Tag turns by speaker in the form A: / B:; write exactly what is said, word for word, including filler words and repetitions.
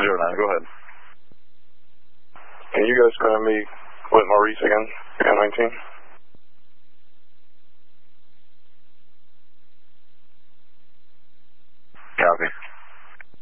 A: zero nine, go ahead.
B: Can you guys grab me with Maurice again, N nineteen?
A: Copy.